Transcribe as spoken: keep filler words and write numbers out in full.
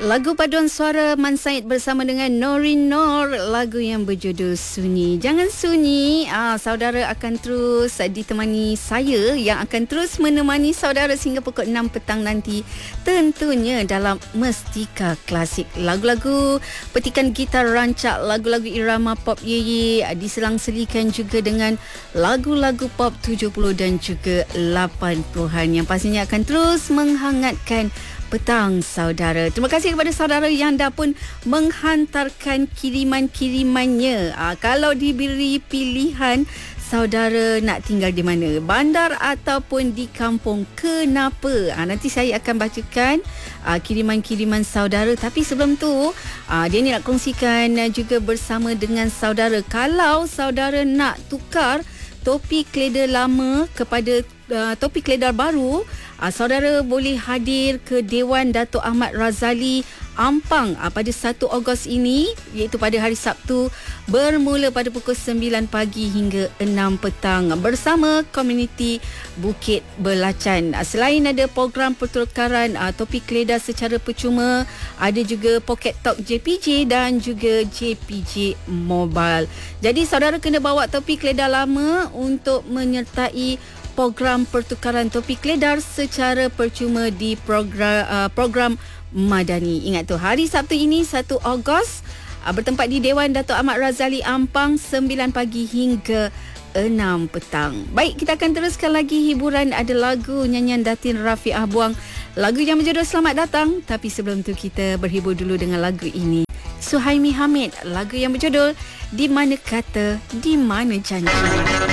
Lagu paduan suara Man Said bersama dengan Norin Nor, lagu yang berjudul Sunyi. Jangan sunyi, ah, saudara akan terus ditemani saya yang akan terus menemani saudara sehingga pukul enam petang nanti. Tentunya dalam Mestika Klasik. Lagu-lagu petikan gitar rancak, lagu-lagu irama pop ye-ye, diselang-selikan juga dengan lagu-lagu pop tujuh puluh dan juga lapan puluhan yang pastinya akan terus menghangatkan petang saudara. Terima kasih kepada saudara yang dah pun menghantarkan kiriman-kirimannya. Aa, kalau diberi pilihan, saudara nak tinggal di mana? Bandar ataupun di kampung? Kenapa? Aa, nanti saya akan bacakan aa, kiriman-kiriman saudara. Tapi sebelum tu, aa, dia ni nak kongsikan aa, juga bersama dengan saudara. Kalau saudara nak tukar topi keledar lama kepada uh, topi keledar baru, uh, saudara boleh hadir ke Dewan Dato' Ahmad Razali Ampang uh, pada satu Ogos ini, iaitu pada hari Sabtu, bermula pada pukul sembilan pagi hingga enam petang bersama komuniti Bukit Belacan. Uh, selain ada program pertukaran uh, topi keledar secara percuma, ada juga Pocket Talk J P J dan juga J P J Mobile. Jadi saudara kena bawa topi keledar lama untuk menyertai program pertukaran topi keledar secara percuma di program uh, program Madani. Ingat tu, hari Sabtu ini satu Ogos uh, bertempat di Dewan Dato' Ahmad Razali Ampang sembilan pagi hingga enam petang. Baik, kita akan teruskan lagi hiburan. Ada lagu nyanyian Datin Rafiah Buang, lagu yang berjudul Selamat Datang. Tapi sebelum tu kita berhibur dulu dengan lagu ini. Suhaimi Hamid, lagu yang berjudul Di Mana Kata, Di Mana Janji.